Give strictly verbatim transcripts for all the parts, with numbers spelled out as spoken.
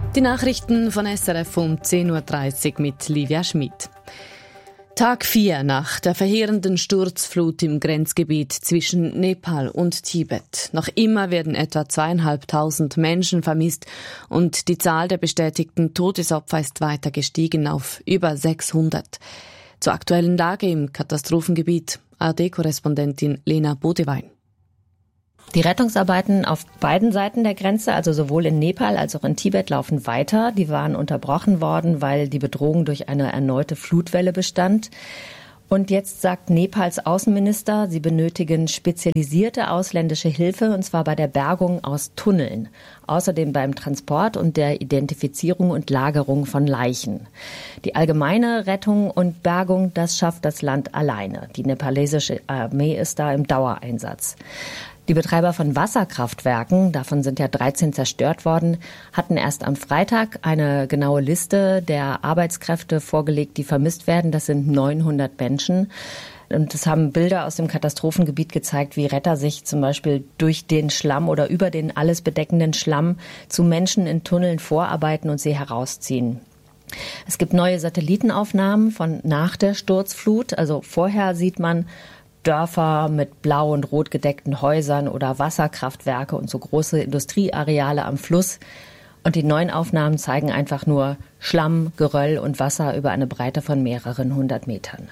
Die Nachrichten von S R F um zehn Uhr dreißig mit Livia Schmid. Tag vier nach der verheerenden Sturzflut im Grenzgebiet zwischen Nepal und Tibet. Noch immer werden etwa zweieinhalbtausend Menschen vermisst und die Zahl der bestätigten Todesopfer ist weiter gestiegen auf über sechshundert. Zur aktuellen Lage im Katastrophengebiet A R D-Korrespondentin Lena Bodewein. Die Rettungsarbeiten auf beiden Seiten der Grenze, also sowohl in Nepal als auch in Tibet, laufen weiter. Die waren unterbrochen worden, weil die Bedrohung durch eine erneute Flutwelle bestand. Und jetzt sagt Nepals Außenminister, sie benötigen spezialisierte ausländische Hilfe, und zwar bei der Bergung aus Tunneln. Außerdem beim Transport und der Identifizierung und Lagerung von Leichen. Die allgemeine Rettung und Bergung, das schafft das Land alleine. Die nepalesische Armee ist da im Dauereinsatz. Die Betreiber von Wasserkraftwerken, davon sind ja dreizehn zerstört worden, hatten erst am Freitag eine genaue Liste der Arbeitskräfte vorgelegt, die vermisst werden. Das sind neunhundert Menschen. Und es haben Bilder aus dem Katastrophengebiet gezeigt, wie Retter sich zum Beispiel durch den Schlamm oder über den alles bedeckenden Schlamm zu Menschen in Tunneln vorarbeiten und sie herausziehen. Es gibt neue Satellitenaufnahmen von nach der Sturzflut. Also vorher sieht man Dörfer mit blau und rot gedeckten Häusern oder Wasserkraftwerke und so große Industrieareale am Fluss. Und die neuen Aufnahmen zeigen einfach nur Schlamm, Geröll und Wasser über eine Breite von mehreren hundert Metern.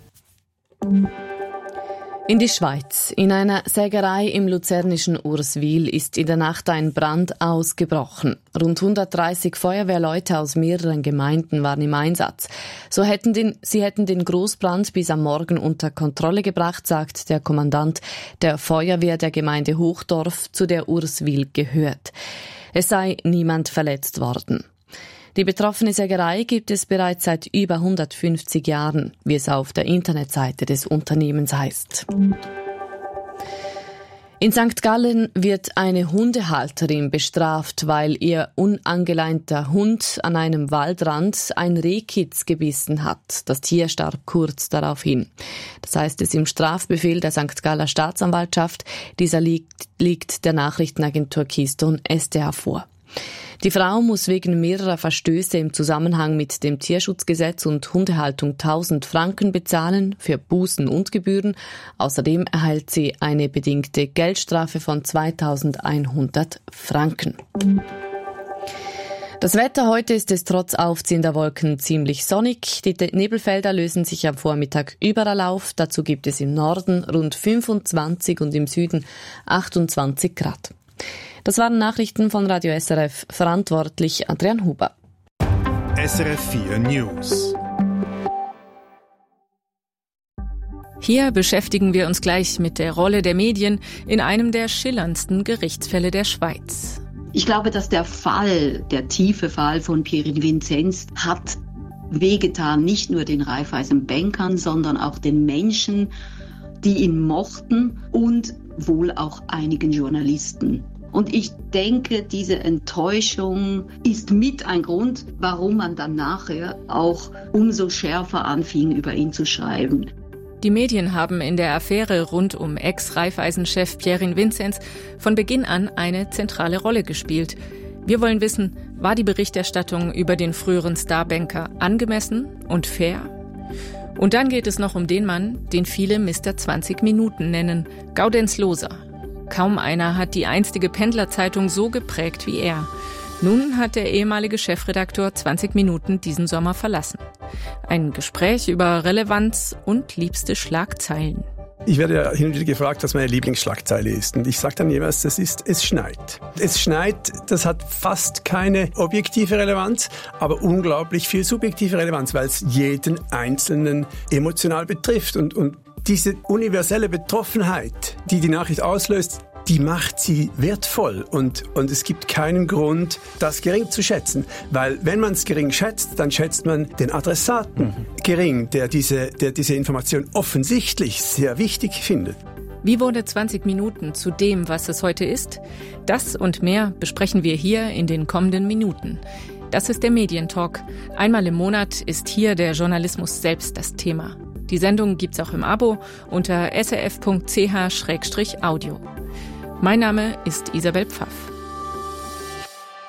In die Schweiz. In einer Sägerei im luzernischen Urswil ist in der Nacht ein Brand ausgebrochen. Rund hundertdreißig Feuerwehrleute aus mehreren Gemeinden waren im Einsatz. So hätten den, sie hätten den Großbrand bis am Morgen unter Kontrolle gebracht, sagt der Kommandant der Feuerwehr der Gemeinde Hochdorf, zu der Urswil gehört. Es sei niemand verletzt worden. Die betroffene Sägerei gibt es bereits seit über hundertfünfzig Jahren, wie es auf der Internetseite des Unternehmens heißt. In Sankt Gallen wird eine Hundehalterin bestraft, weil ihr unangeleinter Hund an einem Waldrand ein Rehkitz gebissen hat. Das Tier starb kurz daraufhin. Das heißt es im Strafbefehl der Sankt Galler Staatsanwaltschaft. Dieser liegt, liegt der Nachrichtenagentur Keystone S D A vor. Die Frau muss wegen mehrerer Verstöße im Zusammenhang mit dem Tierschutzgesetz und Hundehaltung tausend Franken bezahlen für Bußen und Gebühren. Außerdem erhält sie eine bedingte Geldstrafe von zweitausendeinhundert Franken. Das Wetter heute ist es trotz aufziehender Wolken ziemlich sonnig. Die Nebelfelder lösen sich am Vormittag überall auf. Dazu gibt es im Norden rund fünfundzwanzig und im Süden achtundzwanzig Grad. Das waren Nachrichten von Radio S R F, verantwortlich Adrian Huber. S R F vier News. Hier beschäftigen wir uns gleich mit der Rolle der Medien in einem der schillerndsten Gerichtsfälle der Schweiz. Ich glaube, dass der Fall, der tiefe Fall von Pierin Vinzenz hat wehgetan, nicht nur den Raiffeisen-Bankern, sondern auch den Menschen, die ihn mochten und wohl auch einigen Journalisten. Und ich denke, diese Enttäuschung ist mit ein Grund, warum man dann nachher auch umso schärfer anfing, über ihn zu schreiben. Die Medien haben in der Affäre rund um Ex-Raiffeisen-Chef Pierin Vinzenz von Beginn an eine zentrale Rolle gespielt. Wir wollen wissen, war die Berichterstattung über den früheren Starbanker angemessen und fair? Und dann geht es noch um den Mann, den viele Mister zwanzig Minuten nennen, Gaudenz Loser. Kaum einer hat die einstige Pendlerzeitung so geprägt wie er. Nun hat der ehemalige Chefredakteur zwanzig Minuten diesen Sommer verlassen. Ein Gespräch über Relevanz und liebste Schlagzeilen. Ich werde ja hin und wieder gefragt, was meine Lieblingsschlagzeile ist. Und ich sage dann jeweils, das ist, es schneit. Es schneit, das hat fast keine objektive Relevanz, aber unglaublich viel subjektive Relevanz, weil es jeden Einzelnen emotional betrifft. Und, und diese universelle Betroffenheit, die die Nachricht auslöst, die macht sie wertvoll. Und, und es gibt keinen Grund, das gering zu schätzen. Weil wenn man es gering schätzt, dann schätzt man den Adressaten mhm. gering, der diese, der diese Information offensichtlich sehr wichtig findet. Wie wurde zwanzig Minuten zu dem, was es heute ist? Das und mehr besprechen wir hier in den kommenden Minuten. Das ist der Medientalk. Einmal im Monat ist hier der Journalismus selbst das Thema. Die Sendung gibt's auch im Abo unter s r f punkt c h slash audio. Mein Name ist Isabel Pfaff.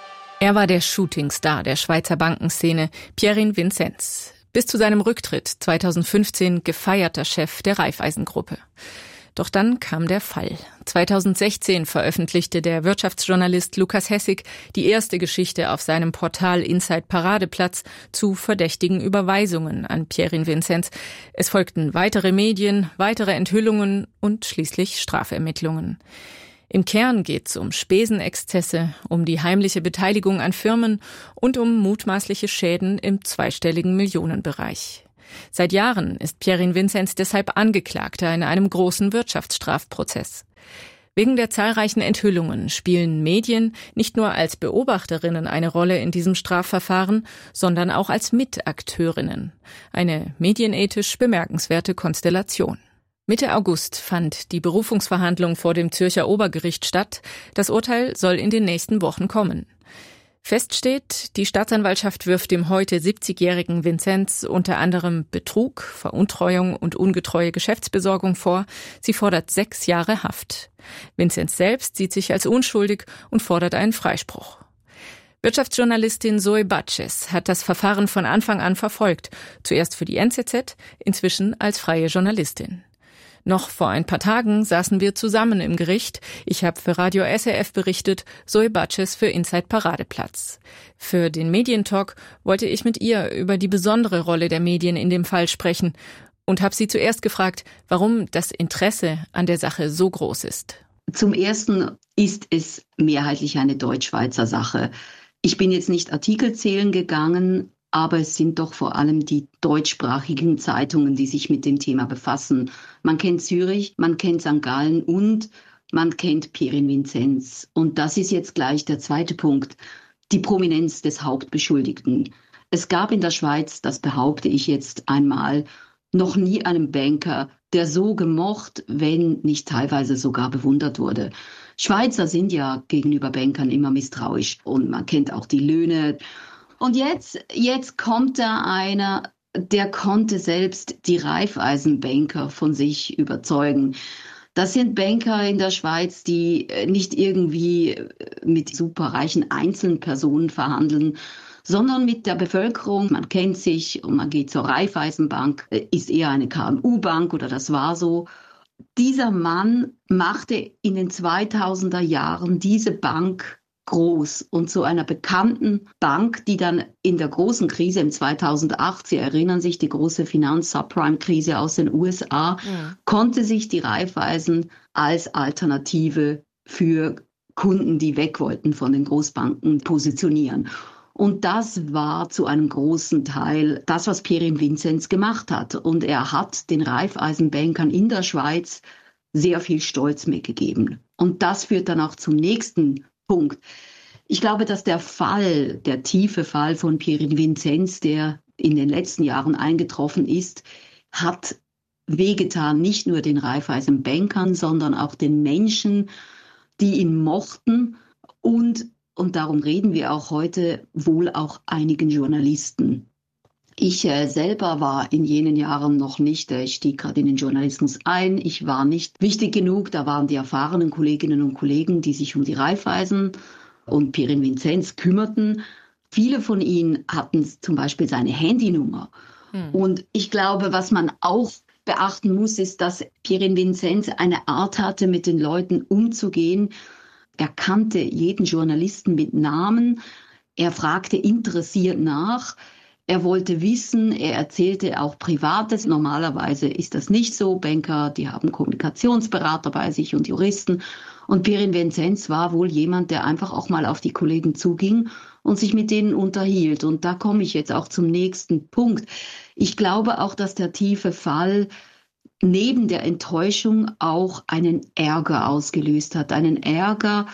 Er war der Shootingstar der Schweizer Bankenszene, Pierin Vinzenz. Bis zu seinem Rücktritt zweitausendfünfzehn gefeierter Chef der Raiffeisen-Gruppe. Doch dann kam der Fall. zweitausendsechzehn veröffentlichte der Wirtschaftsjournalist Lukas Hessig die erste Geschichte auf seinem Portal Inside Paradeplatz zu verdächtigen Überweisungen an Pierin Vinzenz. Es folgten weitere Medien, weitere Enthüllungen und schließlich Strafermittlungen. Im Kern geht's um Spesenexzesse, um die heimliche Beteiligung an Firmen und um mutmaßliche Schäden im zweistelligen Millionenbereich. Seit Jahren ist Pierin Vinzenz deshalb Angeklagter in einem großen Wirtschaftsstrafprozess. Wegen der zahlreichen Enthüllungen spielen Medien nicht nur als Beobachterinnen eine Rolle in diesem Strafverfahren, sondern auch als Mitakteurinnen. Eine medienethisch bemerkenswerte Konstellation. Mitte August fand die Berufungsverhandlung vor dem Zürcher Obergericht statt. Das Urteil soll in den nächsten Wochen kommen. Fest steht, die Staatsanwaltschaft wirft dem heute siebzigjährigen Vinzenz unter anderem Betrug, Veruntreuung und ungetreue Geschäftsbesorgung vor. Sie fordert sechs Jahre Haft. Vinzenz selbst sieht sich als unschuldig und fordert einen Freispruch. Wirtschaftsjournalistin Zoe Batches hat das Verfahren von Anfang an verfolgt. Zuerst für die N Z Z, inzwischen als freie Journalistin. Noch vor ein paar Tagen saßen wir zusammen im Gericht. Ich habe für Radio S R F berichtet, Zoe Batches für Inside Paradeplatz. Für den Medientalk wollte ich mit ihr über die besondere Rolle der Medien in dem Fall sprechen und habe sie zuerst gefragt, warum das Interesse an der Sache so groß ist. Zum Ersten ist es mehrheitlich eine Deutschschweizer Sache. Ich bin jetzt nicht Artikel zählen gegangen, aber es sind doch vor allem die deutschsprachigen Zeitungen, die sich mit dem Thema befassen. Man kennt Zürich, man kennt Sankt Gallen und man kennt Pierin Vinzenz. Und das ist jetzt gleich der zweite Punkt, die Prominenz des Hauptbeschuldigten. Es gab in der Schweiz, das behaupte ich jetzt einmal, noch nie einen Banker, der so gemocht, wenn nicht teilweise sogar bewundert wurde. Schweizer sind ja gegenüber Bankern immer misstrauisch und man kennt auch die Löhne. Und jetzt, jetzt kommt da einer, der konnte selbst die Raiffeisenbanker von sich überzeugen. Das sind Banker in der Schweiz, die nicht irgendwie mit superreichen Einzelpersonen verhandeln, sondern mit der Bevölkerung. Man kennt sich und man geht zur Raiffeisenbank, ist eher eine K M U-Bank oder das war so. Dieser Mann machte in den zweitausender Jahren diese Bank groß und zu einer bekannten Bank, die dann in der großen Krise im zweitausendacht, Sie erinnern sich, die große Finanz-Subprime-Krise aus den U S A, ja. Konnte sich die Raiffeisen als Alternative für Kunden, die weg wollten von den Großbanken, positionieren. Und das war zu einem großen Teil das, was Pierin Vinzenz gemacht hat. Und er hat den Raiffeisenbankern in der Schweiz sehr viel Stolz mitgegeben. Und das führt dann auch zum nächsten Punkt. Ich glaube, dass der Fall, der tiefe Fall von Pierin Vinzenz, der in den letzten Jahren eingetroffen ist, hat wehgetan, nicht nur den Raiffeisenbankern, sondern auch den Menschen, die ihn mochten und, und darum reden wir auch heute, wohl auch einigen Journalisten. Ich äh, selber war in jenen Jahren noch nicht, äh, ich stieg gerade in den Journalismus ein, ich war nicht wichtig genug, da waren die erfahrenen Kolleginnen und Kollegen, die sich um die Raiffeisen und Pierin Vinzenz kümmerten. Viele von ihnen hatten zum Beispiel seine Handynummer. Hm. Und ich glaube, was man auch beachten muss, ist, dass Pierin Vinzenz eine Art hatte, mit den Leuten umzugehen. Er kannte jeden Journalisten mit Namen, er fragte interessiert nach. Er wollte wissen, er erzählte auch Privates. Normalerweise ist das nicht so. Banker, die haben Kommunikationsberater bei sich und Juristen. Und Pierin Vinzenz war wohl jemand, der einfach auch mal auf die Kollegen zuging und sich mit denen unterhielt. Und da komme ich jetzt auch zum nächsten Punkt. Ich glaube auch, dass der tiefe Fall neben der Enttäuschung auch einen Ärger ausgelöst hat. Einen Ärger.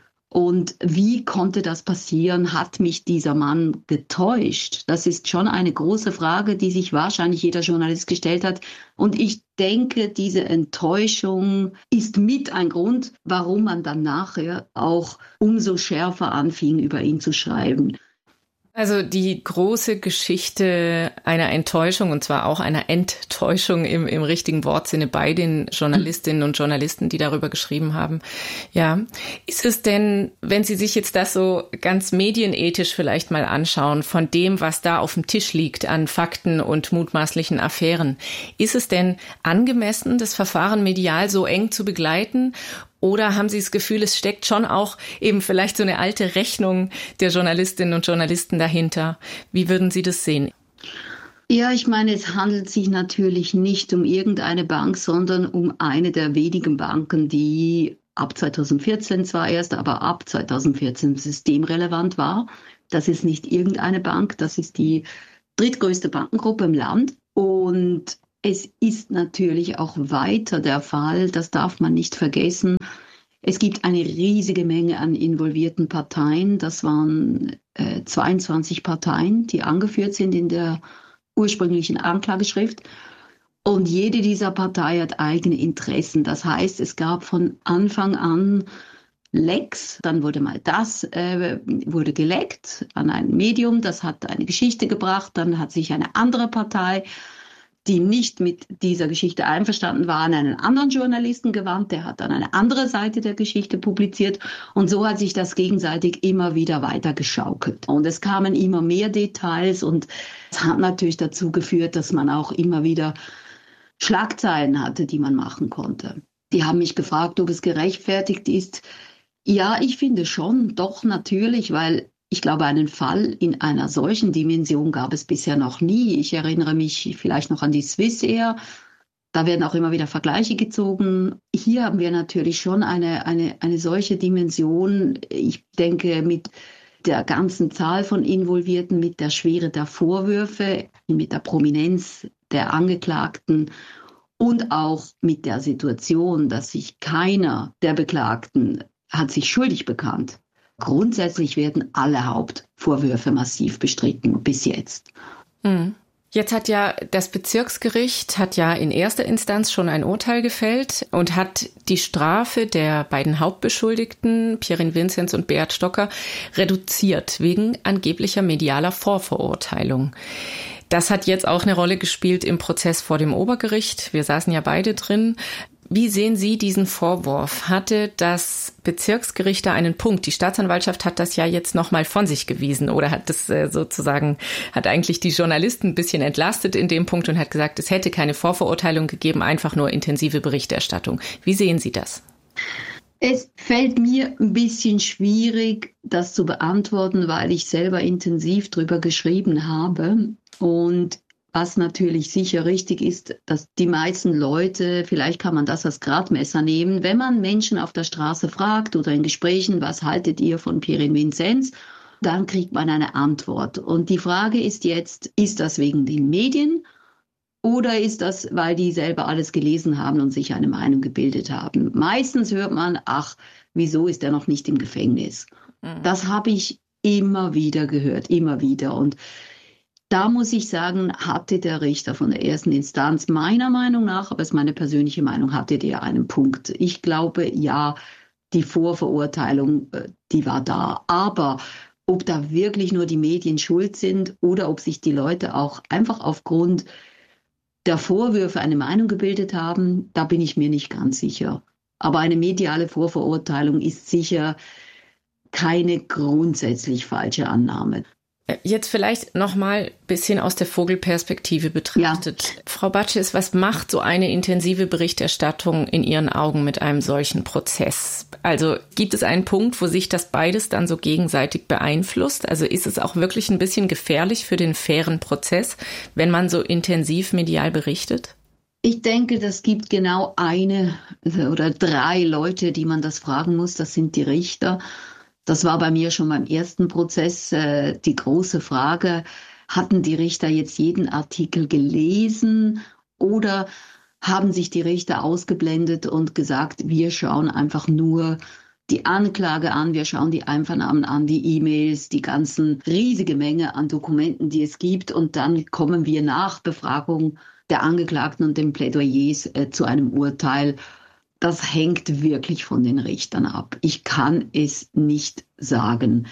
Und wie konnte das passieren? Hat mich dieser Mann getäuscht? Das ist schon eine große Frage, die sich wahrscheinlich jeder Journalist gestellt hat. Und ich denke, diese Enttäuschung ist mit ein Grund, warum man dann nachher auch umso schärfer anfing, über ihn zu schreiben. Also die große Geschichte einer Enttäuschung, und zwar auch einer Enttäuschung im, im richtigen Wortsinne bei den Journalistinnen und Journalisten, die darüber geschrieben haben. Ja, ist es denn, wenn Sie sich jetzt das so ganz medienethisch vielleicht mal anschauen, von dem, was da auf dem Tisch liegt an Fakten und mutmaßlichen Affären, ist es denn angemessen, das Verfahren medial so eng zu begleiten? Oder haben Sie das Gefühl, es steckt schon auch eben vielleicht so eine alte Rechnung der Journalistinnen und Journalisten dahinter? Wie würden Sie das sehen? Ja, ich meine, es handelt sich natürlich nicht um irgendeine Bank, sondern um eine der wenigen Banken, die ab zweitausendvierzehn zwar erst, aber ab zweitausendvierzehn systemrelevant war. Das ist nicht irgendeine Bank, das ist die drittgrößte Bankengruppe im Land. Und es ist natürlich auch weiter der Fall, das darf man nicht vergessen. Es gibt eine riesige Menge an involvierten Parteien. Das waren äh, zweiundzwanzig Parteien, die angeführt sind in der ursprünglichen Anklageschrift. Und jede dieser Partei hat eigene Interessen. Das heißt, es gab von Anfang an Lecks, dann wurde mal das, äh, wurde geleckt an ein Medium, das hat eine Geschichte gebracht, dann hat sich eine andere Partei, die nicht mit dieser Geschichte einverstanden war, an einen anderen Journalisten gewandt, der hat dann eine andere Seite der Geschichte publiziert und so hat sich das gegenseitig immer wieder weiter geschaukelt. Und es kamen immer mehr Details und es hat natürlich dazu geführt, dass man auch immer wieder Schlagzeilen hatte, die man machen konnte. Die haben mich gefragt, ob es gerechtfertigt ist. Ja, ich finde schon, doch natürlich, weil ich glaube, einen Fall in einer solchen Dimension gab es bisher noch nie. Ich erinnere mich vielleicht noch an die Swissair. Da werden auch immer wieder Vergleiche gezogen. Hier haben wir natürlich schon eine, eine, eine solche Dimension. Ich denke, mit der ganzen Zahl von Involvierten, mit der Schwere der Vorwürfe, mit der Prominenz der Angeklagten und auch mit der Situation, dass sich keiner der Beklagten hat sich schuldig bekannt. Grundsätzlich werden alle Hauptvorwürfe massiv bestritten bis jetzt. Mhm. Jetzt hat ja das Bezirksgericht hat ja in erster Instanz schon ein Urteil gefällt und hat die Strafe der beiden Hauptbeschuldigten, Pierin Vinzenz und Beat Stocker, reduziert wegen angeblicher medialer Vorverurteilung. Das hat jetzt auch eine Rolle gespielt im Prozess vor dem Obergericht. Wir saßen ja beide drin. Wie sehen Sie diesen Vorwurf? Hatte das Bezirksgericht da einen Punkt? Die Staatsanwaltschaft hat das ja jetzt nochmal von sich gewiesen oder hat das äh, sozusagen, hat eigentlich die Journalisten ein bisschen entlastet in dem Punkt und hat gesagt, es hätte keine Vorverurteilung gegeben, einfach nur intensive Berichterstattung. Wie sehen Sie das? Es fällt mir ein bisschen schwierig, das zu beantworten, weil ich selber intensiv drüber geschrieben habe. Und was natürlich sicher richtig ist, dass die meisten Leute, vielleicht kann man das als Gradmesser nehmen, wenn man Menschen auf der Straße fragt oder in Gesprächen, was haltet ihr von Pierin Vinzenz, dann kriegt man eine Antwort. Und die Frage ist jetzt, ist das wegen den Medien oder ist das, weil die selber alles gelesen haben und sich eine Meinung gebildet haben? Meistens hört man, ach, wieso ist er noch nicht im Gefängnis? Mhm. Das habe ich immer wieder gehört, immer wieder. Und da muss ich sagen, hatte der Richter von der ersten Instanz meiner Meinung nach, aber es ist meine persönliche Meinung, hatte der einen Punkt. Ich glaube, ja, die Vorverurteilung, die war da. Aber ob da wirklich nur die Medien schuld sind oder ob sich die Leute auch einfach aufgrund der Vorwürfe eine Meinung gebildet haben, da bin ich mir nicht ganz sicher. Aber eine mediale Vorverurteilung ist sicher keine grundsätzlich falsche Annahme. Jetzt vielleicht noch mal ein bisschen aus der Vogelperspektive betrachtet. Ja. Frau Batsches, was macht so eine intensive Berichterstattung in Ihren Augen mit einem solchen Prozess? Also gibt es einen Punkt, wo sich das beides dann so gegenseitig beeinflusst? Also ist es auch wirklich ein bisschen gefährlich für den fairen Prozess, wenn man so intensiv medial berichtet? Ich denke, das gibt genau eine oder drei Leute, die man das fragen muss. Das sind die Richter. Das war bei mir schon beim ersten Prozess äh, die große Frage, hatten die Richter jetzt jeden Artikel gelesen oder haben sich die Richter ausgeblendet und gesagt, wir schauen einfach nur die Anklage an, wir schauen die Einvernahmen an, die E-Mails, die ganzen riesige Menge an Dokumenten, die es gibt und dann kommen wir nach Befragung der Angeklagten und den Plädoyers äh, zu einem Urteil. Das hängt wirklich von den Richtern ab. Ich kann es nicht sagen.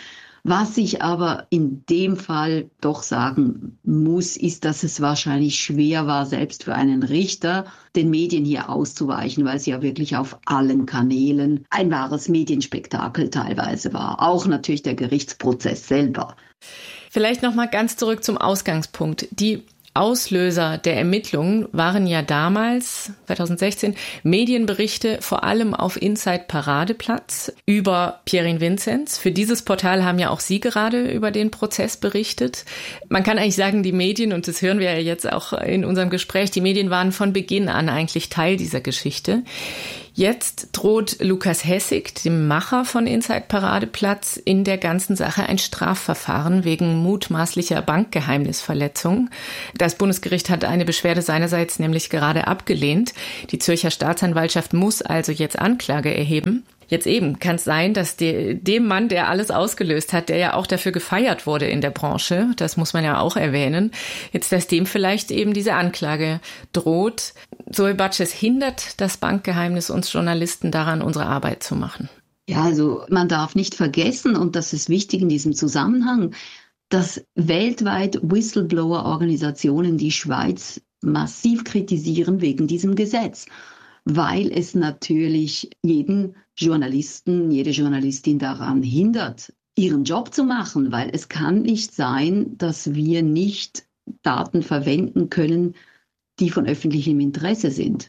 Was ich aber in dem Fall doch sagen muss, ist, dass es wahrscheinlich schwer war, selbst für einen Richter, den Medien hier auszuweichen, weil es ja wirklich auf allen Kanälen ein wahres Medienspektakel teilweise war. Auch natürlich der Gerichtsprozess selber. Vielleicht noch mal ganz zurück zum Ausgangspunkt. Die Auslöser der Ermittlungen waren ja damals, zwanzig sechzehn, Medienberichte vor allem auf Inside Paradeplatz über Pierin Vinzenz. Für dieses Portal haben ja auch Sie gerade über den Prozess berichtet. Man kann eigentlich sagen, die Medien, und das hören wir ja jetzt auch in unserem Gespräch, die Medien waren von Beginn an eigentlich Teil dieser Geschichte. Jetzt droht Lukas Hessig, dem Macher von Inside Paradeplatz, in der ganzen Sache ein Strafverfahren wegen mutmaßlicher Bankgeheimnisverletzung. Das Bundesgericht hat eine Beschwerde seinerseits nämlich gerade abgelehnt. Die Zürcher Staatsanwaltschaft muss also jetzt Anklage erheben. Jetzt eben kann es sein, dass de, dem Mann, der alles ausgelöst hat, der ja auch dafür gefeiert wurde in der Branche, das muss man ja auch erwähnen, jetzt, dass dem vielleicht eben diese Anklage droht. Zoe Batches, hindert das Bankgeheimnis uns Journalisten daran, unsere Arbeit zu machen? Ja, also man darf nicht vergessen, und das ist wichtig in diesem Zusammenhang, dass weltweit Whistleblower-Organisationen die Schweiz massiv kritisieren wegen diesem Gesetz, weil es natürlich jeden Journalisten, jede Journalistin daran hindert, ihren Job zu machen, weil es kann nicht sein, dass wir nicht Daten verwenden können, die von öffentlichem Interesse sind,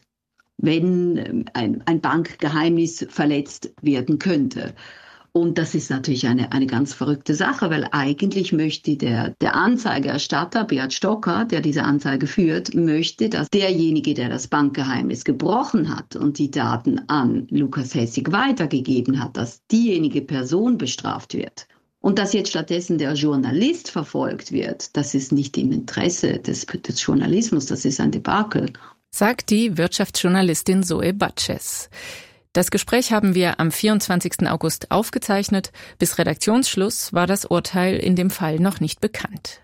wenn ein, ein Bankgeheimnis verletzt werden könnte. Und das ist natürlich eine, eine ganz verrückte Sache, weil eigentlich möchte der, der Anzeigerstatter, Beat Stocker, der diese Anzeige führt, möchte, dass derjenige, der das Bankgeheimnis gebrochen hat und die Daten an Lukas Hessig weitergegeben hat, dass diejenige Person bestraft wird. Und dass jetzt stattdessen der Journalist verfolgt wird, das ist nicht im Interesse des, des Journalismus, das ist ein Debakel. Sagt die Wirtschaftsjournalistin Zoe Batches. Das Gespräch haben wir am vierundzwanzigsten August aufgezeichnet. Bis Redaktionsschluss war das Urteil in dem Fall noch nicht bekannt.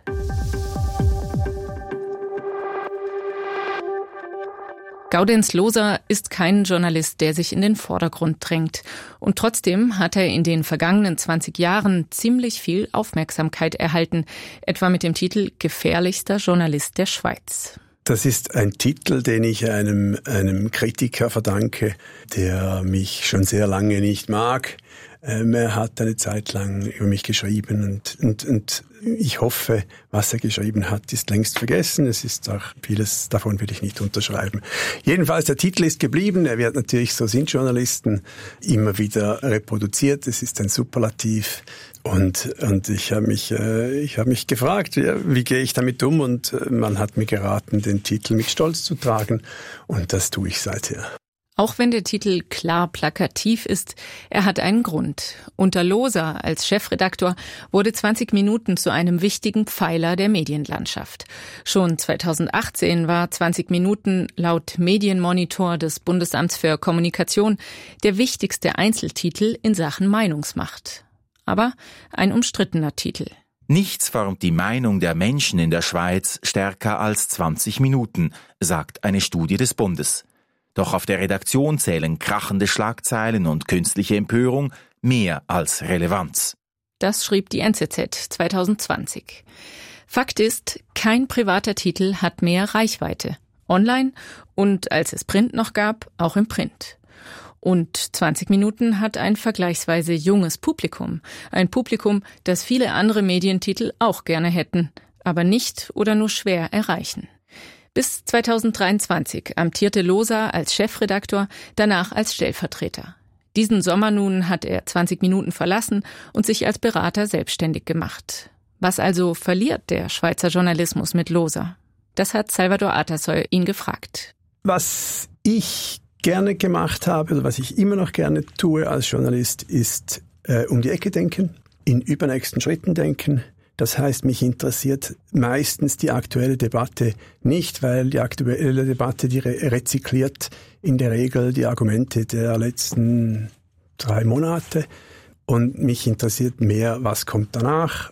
Gaudenz Loser ist kein Journalist, der sich in den Vordergrund drängt. Und trotzdem hat er in den vergangenen zwanzig Jahren ziemlich viel Aufmerksamkeit erhalten, etwa mit dem Titel Gefährlichster Journalist der Schweiz. Das ist ein Titel, den ich einem, einem Kritiker verdanke, der mich schon sehr lange nicht mag. Ähm, er hat eine Zeit lang über mich geschrieben und, und, und ich hoffe, was er geschrieben hat, ist längst vergessen. Es ist auch vieles davon will ich nicht unterschreiben. Jedenfalls, der Titel ist geblieben. Er wird natürlich, so sind Journalisten, immer wieder reproduziert. Es ist ein Superlativ. Und, und ich habe mich, äh, ich habe mich gefragt, wie, wie gehe ich damit um? Und äh, man hat mir geraten, den Titel mit Stolz zu tragen. Und das tue ich seither. Auch wenn der Titel klar plakativ ist, er hat einen Grund. Unter Loser als Chefredaktor wurde zwanzig Minuten zu einem wichtigen Pfeiler der Medienlandschaft. Schon zweitausendachtzehn war zwanzig Minuten laut Medienmonitor des Bundesamts für Kommunikation der wichtigste Einzeltitel in Sachen Meinungsmacht. Aber ein umstrittener Titel. Nichts formt die Meinung der Menschen in der Schweiz stärker als zwanzig Minuten, sagt eine Studie des Bundes. Doch auf der Redaktion zählen krachende Schlagzeilen und künstliche Empörung mehr als Relevanz. Das schrieb die N Z Z zweitausendzwanzig. Fakt ist, kein privater Titel hat mehr Reichweite. Online und, als es Print noch gab, auch im Print. Und zwanzig Minuten hat ein vergleichsweise junges Publikum. Ein Publikum, das viele andere Medientitel auch gerne hätten, aber nicht oder nur schwer erreichen. Bis zweitausenddreiundzwanzig amtierte Loser als Chefredaktor, danach als Stellvertreter. Diesen Sommer nun hat er zwanzig Minuten verlassen und sich als Berater selbstständig gemacht. Was also verliert der Schweizer Journalismus mit Loser? Das hat Salvador Atasoy ihn gefragt. Was ich gerne gemacht habe, oder was ich immer noch gerne tue als Journalist, ist äh, um die Ecke denken, in übernächsten Schritten denken. Das heißt, mich interessiert meistens die aktuelle Debatte nicht, weil die aktuelle Debatte, die re- rezykliert in der Regel die Argumente der letzten drei Monate. Und mich interessiert mehr, was kommt danach. Und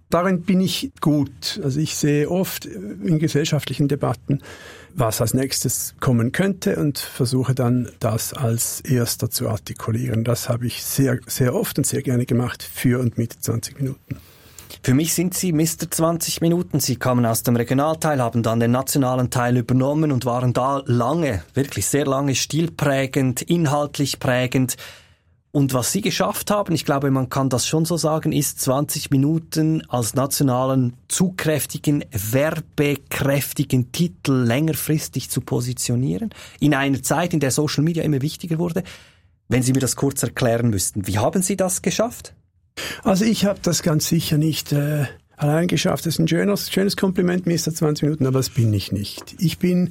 Darin bin ich gut. Also ich sehe oft in gesellschaftlichen Debatten, was als nächstes kommen könnte und versuche dann, das als erster zu artikulieren. Das habe ich sehr, sehr oft und sehr gerne gemacht für und mit zwanzig Minuten. Für mich sind Sie Mister zwanzig Minuten. Sie kamen aus dem Regionalteil, haben dann den nationalen Teil übernommen und waren da lange, wirklich sehr lange stilprägend, inhaltlich prägend. Und was Sie geschafft haben, ich glaube, man kann das schon so sagen, ist zwanzig Minuten als nationalen, zugkräftigen, werbekräftigen Titel längerfristig zu positionieren. In einer Zeit, in der Social Media immer wichtiger wurde. Wenn Sie mir das kurz erklären müssten, wie haben Sie das geschafft? Also ich habe das ganz sicher nicht äh, allein geschafft. Das ist ein schönes, schönes Kompliment, Mister zwanzig Minuten, aber das bin ich nicht. Ich bin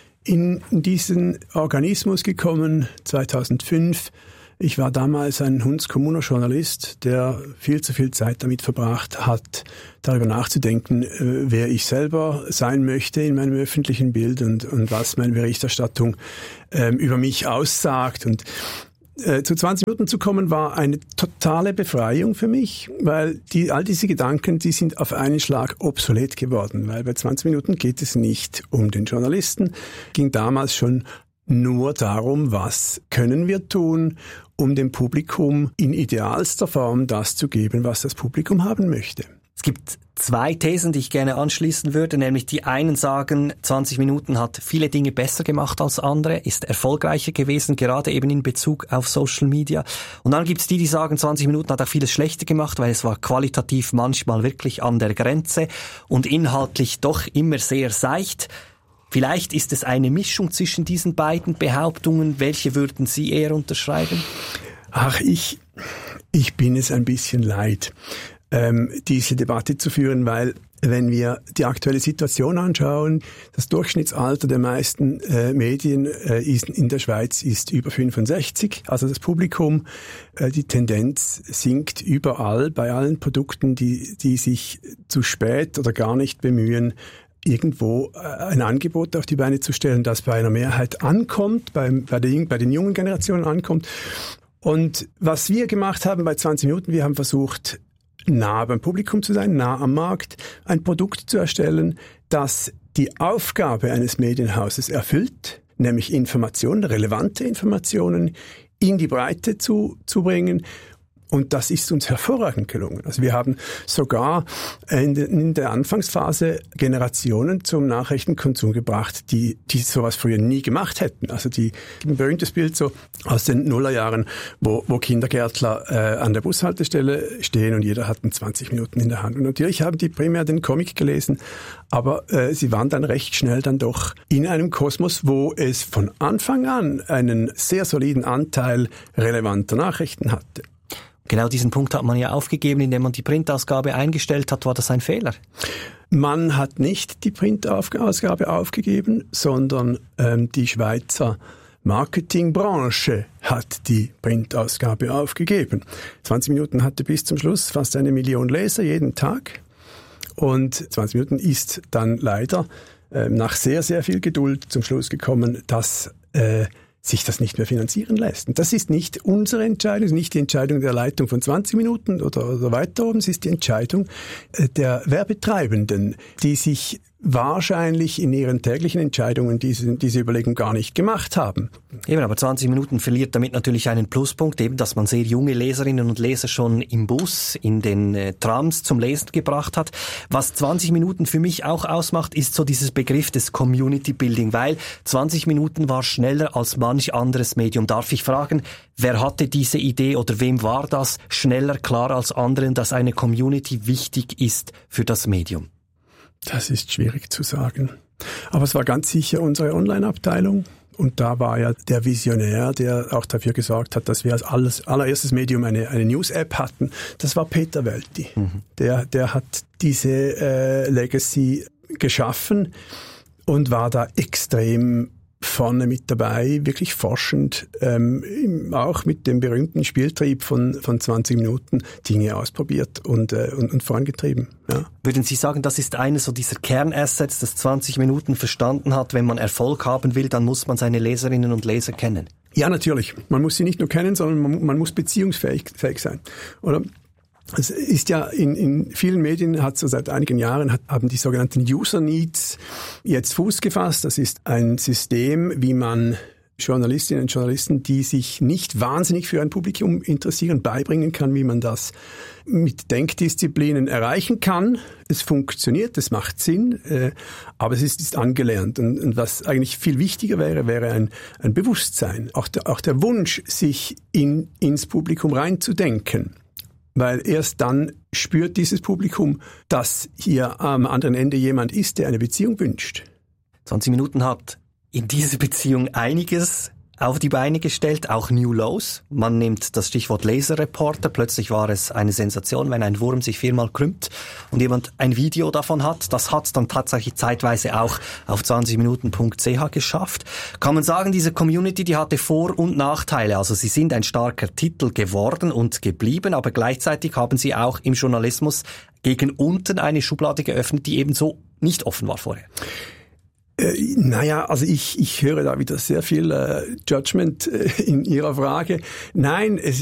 in diesen Organismus gekommen zweitausendfünf. Ich war damals ein Hunds-Kommuno-Journalist, der viel zu viel Zeit damit verbracht hat, darüber nachzudenken, wer ich selber sein möchte in meinem öffentlichen Bild und, und was meine Berichterstattung ähm, über mich aussagt. Und äh, zu zwanzig Minuten zu kommen, war eine totale Befreiung für mich, weil die, all diese Gedanken, die sind auf einen Schlag obsolet geworden, weil bei zwanzig Minuten geht es nicht um den Journalisten, ging damals schon nur darum, was können wir tun, um dem Publikum in idealster Form das zu geben, was das Publikum haben möchte. Es gibt zwei Thesen, die ich gerne anschließen würde, nämlich die einen sagen, zwanzig Minuten hat viele Dinge besser gemacht als andere, ist erfolgreicher gewesen, gerade eben in Bezug auf Social Media. Und dann gibt es die, die sagen, zwanzig Minuten hat auch vieles schlechter gemacht, weil es war qualitativ manchmal wirklich an der Grenze und inhaltlich doch immer sehr seicht. Vielleicht ist es eine Mischung zwischen diesen beiden Behauptungen. Welche würden Sie eher unterschreiben? Ach, ich, ich bin es ein bisschen leid, ähm, diese Debatte zu führen, weil wenn wir die aktuelle Situation anschauen, das Durchschnittsalter der meisten äh, Medien äh, ist, in der Schweiz ist über fünfundsechzig. Also das Publikum, äh, die Tendenz sinkt überall bei allen Produkten, die, die sich zu spät oder gar nicht bemühen, irgendwo ein Angebot auf die Beine zu stellen, das bei einer Mehrheit ankommt, bei, bei, den, bei den jungen Generationen ankommt. Und was wir gemacht haben bei zwanzig Minuten, wir haben versucht, nah beim Publikum zu sein, nah am Markt, ein Produkt zu erstellen, das die Aufgabe eines Medienhauses erfüllt, nämlich Informationen, relevante Informationen in die Breite zu, zu bringen. Und das ist uns hervorragend gelungen. Also wir haben sogar in der Anfangsphase Generationen zum Nachrichtenkonsum gebracht, die, die sowas früher nie gemacht hätten. Also die, ein berühmtes Bild so aus den Nullerjahren, wo, wo Kindergärtler äh, an der Bushaltestelle stehen und jeder hat zwanzig Minuten in der Hand. Und natürlich haben die primär den Comic gelesen, aber äh, sie waren dann recht schnell dann doch in einem Kosmos, wo es von Anfang an einen sehr soliden Anteil relevanter Nachrichten hatte. Genau diesen Punkt hat man ja aufgegeben, indem man die Printausgabe eingestellt hat. War das ein Fehler? Man hat nicht die Printausgabe aufgegeben, sondern ähm, die Schweizer Marketingbranche hat die Printausgabe aufgegeben. zwanzig Minuten hatte bis zum Schluss fast eine Million Leser jeden Tag. Und zwanzig Minuten ist dann leider äh, nach sehr, sehr viel Geduld zum Schluss gekommen, dass äh, sich das nicht mehr finanzieren lässt. Und das ist nicht unsere Entscheidung, nicht die Entscheidung der Leitung von zwanzig Minuten oder, oder weiter oben, es ist die Entscheidung der Werbetreibenden, die sich wahrscheinlich in ihren täglichen Entscheidungen diese, diese Überlegung gar nicht gemacht haben. Eben, aber zwanzig Minuten verliert damit natürlich einen Pluspunkt, eben, dass man sehr junge Leserinnen und Leser schon im Bus, in den äh, Trams zum Lesen gebracht hat. Was zwanzig Minuten für mich auch ausmacht, ist so dieses Begriff des Community Building, weil zwanzig Minuten war schneller als manch anderes Medium. Darf ich fragen, wer hatte diese Idee oder wem war das schneller klar als anderen, dass eine Community wichtig ist für das Medium? Das ist schwierig zu sagen. Aber es war ganz sicher unsere Online-Abteilung. Und da war ja der Visionär, der auch dafür gesorgt hat, dass wir als alles, allererstes Medium eine, eine News-App hatten. Das war Peter Welti. Mhm. Der, der hat diese äh, Legacy geschaffen und war da extrem vorne mit dabei, wirklich forschend, ähm, auch mit dem berühmten Spieltrieb von, von zwanzig Minuten Dinge ausprobiert und, äh, und, und vorangetrieben. Ja. Würden Sie sagen, das ist eines so dieser Kernassets, das zwanzig Minuten verstanden hat, wenn man Erfolg haben will, dann muss man seine Leserinnen und Leser kennen? Ja, natürlich. Man muss sie nicht nur kennen, sondern man, man muss beziehungsfähig fähig sein. Oder Es ist ja in, in vielen Medien, hat so seit einigen Jahren, hat, haben die sogenannten User Needs jetzt Fuß gefasst. Das ist ein System, wie man Journalistinnen und Journalisten, die sich nicht wahnsinnig für ein Publikum interessieren, beibringen kann, wie man das mit Denkdisziplinen erreichen kann. Es funktioniert, es macht Sinn, äh, aber es ist, ist angelernt. Und, und was eigentlich viel wichtiger wäre, wäre ein, ein Bewusstsein, auch der, auch der Wunsch, sich in, ins Publikum reinzudenken. Weil erst dann spürt dieses Publikum, dass hier am anderen Ende jemand ist, der eine Beziehung wünscht. zwanzig Minuten hat in dieser Beziehung einiges auf die Beine gestellt, auch New Lows. Man nimmt das Stichwort Laserreporter. Plötzlich war es eine Sensation, wenn ein Wurm sich viermal krümmt und jemand ein Video davon hat. Das hat es dann tatsächlich zeitweise auch auf zwanzig minuten punkt c h geschafft. Kann man sagen, diese Community, die hatte Vor- und Nachteile. Also sie sind ein starker Titel geworden und geblieben, aber gleichzeitig haben sie auch im Journalismus gegen unten eine Schublade geöffnet, die eben so nicht offen war vorher. Äh, naja, also ich, ich höre da wieder sehr viel äh, Judgment äh, in Ihrer Frage. Nein, es,